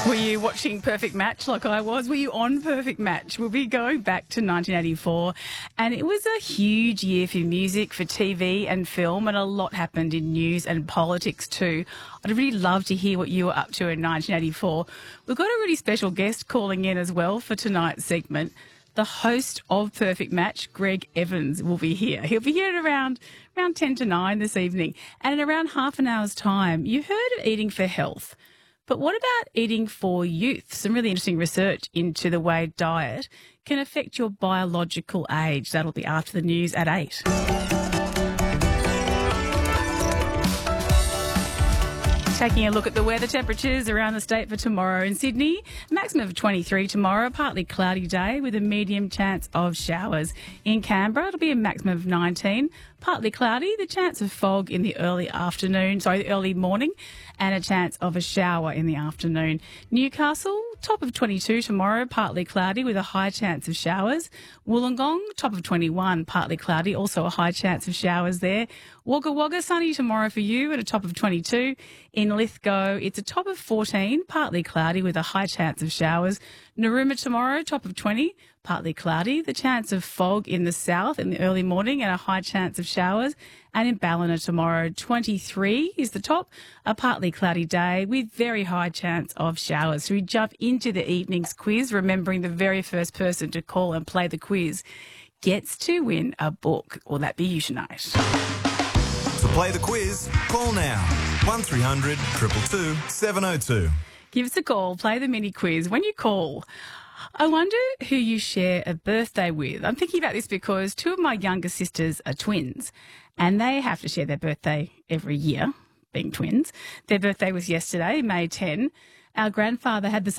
Were you watching Perfect Match like I was? Were you on Perfect Match? We'll be going back to 1984, and it was a huge year for music, for TV and film, and a lot happened in news and politics too. I'd really love to hear what you were up to in 1984. We've got a really special guest calling in as well for tonight's segment. The host of Perfect Match, Greg Evans, will be here. He'll be here at around 10 to 9 this evening. And in around half an hour's time, you heard of eating for health. But what about eating for youth? Some really interesting research into the way diet can affect your biological age. That'll be after the news at 8. Taking a look at the weather temperatures around the state for tomorrow in Sydney. Maximum of 23 tomorrow, partly cloudy day with a medium chance of showers. In Canberra, it'll be a maximum of 19, partly cloudy, the chance of fog in the early morning, and a chance of a shower in the afternoon. Newcastle, top of 22 tomorrow, partly cloudy with a high chance of showers. Wollongong, top of 21, partly cloudy, also a high chance of showers there. Wagga Wagga, sunny tomorrow for you at a top of 22. In Lithgow, it's a top of 14, partly cloudy with a high chance of showers. Narooma tomorrow, top of 20, partly cloudy, the chance of fog in the south in the early morning and a high chance of showers. And in Ballina tomorrow, 23 is the top, a partly cloudy day with very high chance of showers. So we jump into the evening's quiz, remembering the very first person to call and play the quiz gets to win a book. Will that be you tonight? To play the quiz, call now. 1300 222 702. Give us a call, play the mini quiz. When you call, I wonder who you share a birthday with. I'm thinking about this because two of my younger sisters are twins and they have to share their birthday every year, being twins. Their birthday was yesterday, May 10. Our grandfather had the